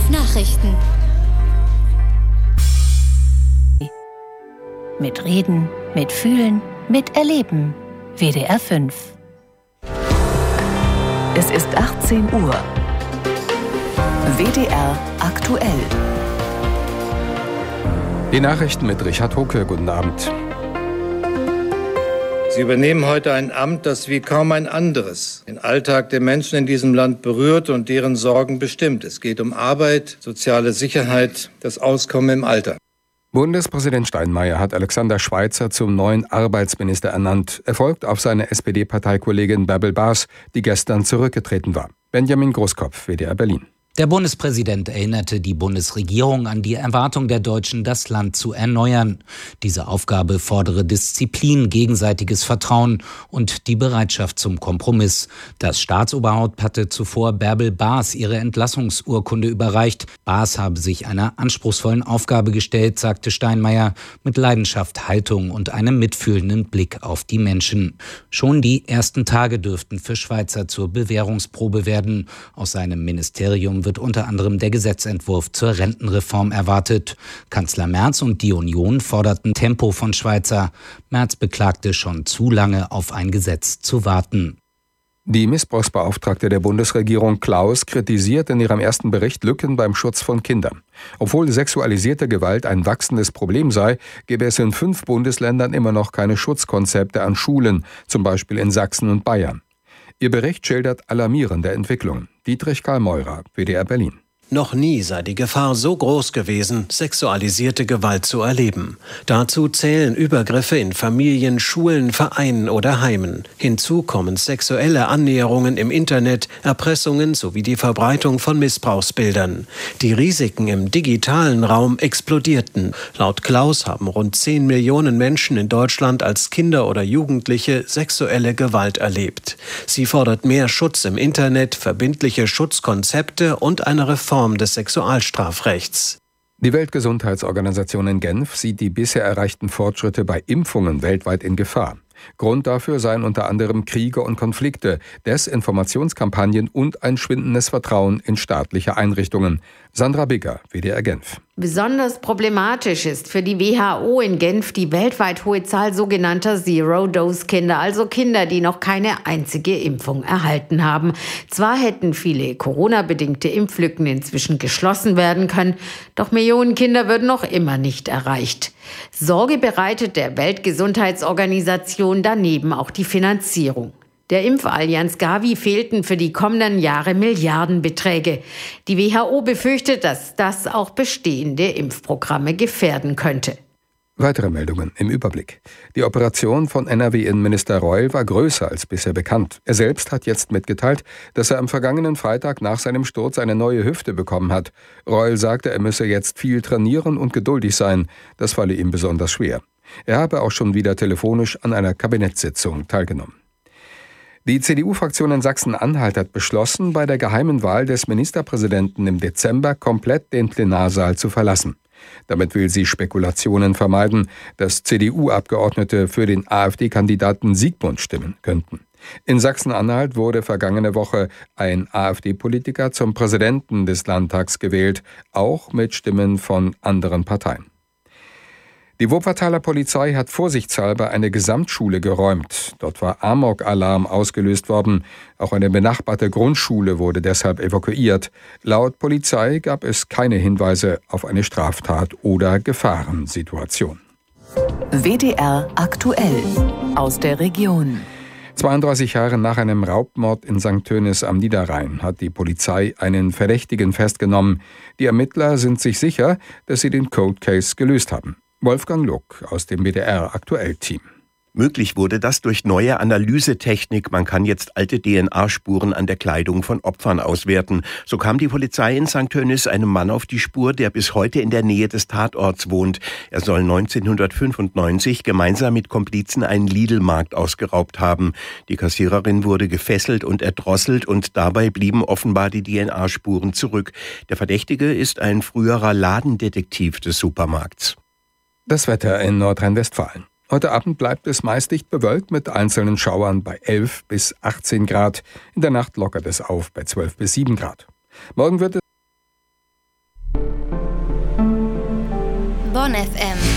Nachrichten. Mit Reden, mit Fühlen, mit Erleben. WDR 5. Es ist 18 Uhr. WDR aktuell. Die Nachrichten mit Richard Hucke. Guten Abend. Sie übernehmen heute ein Amt, das wie kaum ein anderes den Alltag der Menschen in diesem Land berührt und deren Sorgen bestimmt. Es geht um Arbeit, soziale Sicherheit, das Auskommen im Alter. Bundespräsident Steinmeier hat Alexander Schweitzer zum neuen Arbeitsminister ernannt. Er folgt auf seine SPD-Parteikollegin Bärbel Baas, die gestern zurückgetreten war. Benjamin Großkopf, WDR Berlin. Der Bundespräsident erinnerte die Bundesregierung an die Erwartung der Deutschen, das Land zu erneuern. Diese Aufgabe fordere Disziplin, gegenseitiges Vertrauen und die Bereitschaft zum Kompromiss. Das Staatsoberhaupt hatte zuvor Bärbel Baas ihre Entlassungsurkunde überreicht. Baas habe sich einer anspruchsvollen Aufgabe gestellt, sagte Steinmeier, mit Leidenschaft, Haltung und einem mitfühlenden Blick auf die Menschen. Schon die ersten Tage dürften für Schweitzer zur Bewährungsprobe werden. Aus seinem Ministerium wird unter anderem der Gesetzentwurf zur Rentenreform erwartet. Kanzler Merz und die Union forderten Tempo von Schweitzer. Merz beklagte, schon zu lange auf ein Gesetz zu warten. Die Missbrauchsbeauftragte der Bundesregierung Klaus kritisiert in ihrem ersten Bericht Lücken beim Schutz von Kindern. Obwohl sexualisierte Gewalt ein wachsendes Problem sei, gäbe es in 5 Bundesländern immer noch keine Schutzkonzepte an Schulen, zum Beispiel in Sachsen und Bayern. Ihr Bericht schildert alarmierende Entwicklungen. Dietrich Karl Meurer, WDR Berlin. Noch nie sei die Gefahr so groß gewesen, sexualisierte Gewalt zu erleben. Dazu zählen Übergriffe in Familien, Schulen, Vereinen oder Heimen. Hinzu kommen sexuelle Annäherungen im Internet, Erpressungen sowie die Verbreitung von Missbrauchsbildern. Die Risiken im digitalen Raum explodierten. Laut Klaus haben rund 10 Millionen Menschen in Deutschland als Kinder oder Jugendliche sexuelle Gewalt erlebt. Sie fordert mehr Schutz im Internet, verbindliche Schutzkonzepte und eine Reform des Sexualstrafrechts. Die Weltgesundheitsorganisation in Genf sieht die bisher erreichten Fortschritte bei Impfungen weltweit in Gefahr. Grund dafür seien unter anderem Kriege und Konflikte, Desinformationskampagnen und ein schwindendes Vertrauen in staatliche Einrichtungen. Sandra Bigger, WDR Genf. Besonders problematisch ist für die WHO in Genf die weltweit hohe Zahl sogenannter Zero-Dose-Kinder, also Kinder, die noch keine einzige Impfung erhalten haben. Zwar hätten viele Corona-bedingte Impflücken inzwischen geschlossen werden können, doch Millionen Kinder würden noch immer nicht erreicht. Sorge bereitet der Weltgesundheitsorganisation daneben auch die Finanzierung. Der Impfallianz Gavi fehlten für die kommenden Jahre Milliardenbeträge. Die WHO befürchtet, dass das auch bestehende Impfprogramme gefährden könnte. Weitere Meldungen im Überblick. Die Operation von NRW-Innenminister Reul war größer als bisher bekannt. Er selbst hat jetzt mitgeteilt, dass er am vergangenen Freitag nach seinem Sturz eine neue Hüfte bekommen hat. Reul sagte, er müsse jetzt viel trainieren und geduldig sein. Das falle ihm besonders schwer. Er habe auch schon wieder telefonisch an einer Kabinettssitzung teilgenommen. Die CDU-Fraktion in Sachsen-Anhalt hat beschlossen, bei der geheimen Wahl des Ministerpräsidenten im Dezember komplett den Plenarsaal zu verlassen. Damit will sie Spekulationen vermeiden, dass CDU-Abgeordnete für den AfD-Kandidaten Siegmund stimmen könnten. In Sachsen-Anhalt wurde vergangene Woche ein AfD-Politiker zum Präsidenten des Landtags gewählt, auch mit Stimmen von anderen Parteien. Die Wuppertaler Polizei hat vorsichtshalber eine Gesamtschule geräumt. Dort war Amok-Alarm ausgelöst worden. Auch eine benachbarte Grundschule wurde deshalb evakuiert. Laut Polizei gab es keine Hinweise auf eine Straftat oder Gefahrensituation. WDR aktuell aus der Region. 32 Jahre nach einem Raubmord in St. Tönis am Niederrhein hat die Polizei einen Verdächtigen festgenommen. Die Ermittler sind sich sicher, dass sie den Cold Case gelöst haben. Wolfgang Luck aus dem WDR-Aktuell-Team. Möglich wurde das durch neue Analysetechnik. Man kann jetzt alte DNA-Spuren an der Kleidung von Opfern auswerten. So kam die Polizei in St. Tönis einem Mann auf die Spur, der bis heute in der Nähe des Tatorts wohnt. Er soll 1995 gemeinsam mit Komplizen einen Lidl-Markt ausgeraubt haben. Die Kassiererin wurde gefesselt und erdrosselt und dabei blieben offenbar die DNA-Spuren zurück. Der Verdächtige ist ein früherer Ladendetektiv des Supermarkts. Das Wetter in Nordrhein-Westfalen. Heute Abend bleibt es meist dicht bewölkt mit einzelnen Schauern bei 11 bis 18 Grad. In der Nacht lockert es auf bei 12 bis 7 Grad. Morgen wird es Bonn FM.